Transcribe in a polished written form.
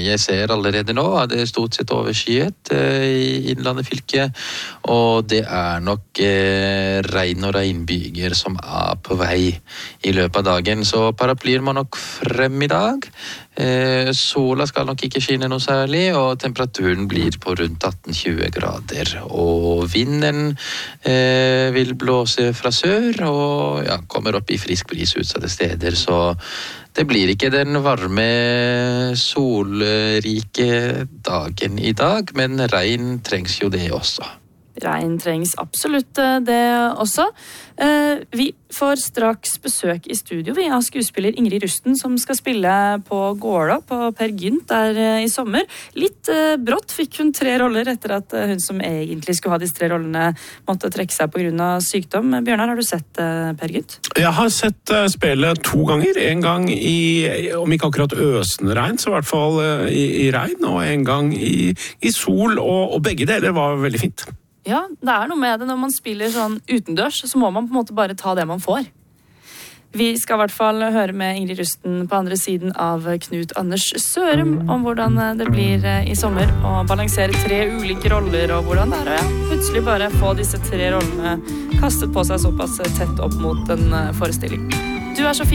jeg ser allerede nå at det stort sett overskyet i Innlandet fylke, og det nok regn og regnbyger som på vei i løpet av dagen, så paraplyer må nok frem i dag. Sola skal nok ikke skinne noe særlig, og temperaturen blir på rundt 18-20 grader, og vinden vil blåse fra sør, og kommer opp i frisk bris utsatte steder, så det blir ikke den varme, solrike dagen i dag, men regn trengs jo det også. Regn trengs absolutt det også. Vi får straks besøk i studio av skuespiller Ingrid Rusten, som skal spille på Gåla på Per Gynt der i sommer. Litt brått fikk hun 3 roller etter at hun som egentlig skulle ha disse 3 rollene måtte trekke seg på grunn av sykdom. Bjørnar, har du sett Per Gynt? Jeg har sett spillet 2 ganger. En gang om ikke akkurat øsende regn, så i hvert fall i regn, og en gang i sol, og begge deler var veldig fint. Ja, det noe med det når man spiller sånn utendørs, så må man på en måte bare ta det man får. Vi skal i hvert fall høre med Ingrid Rusten på andre siden av Knut Anders Sørum om hvordan det blir i sommer å balansere 3 ulike roller, og hvordan det å plutselig bare få disse 3 rollene kastet på seg såpass tett opp mot en forestilling. Du så fin.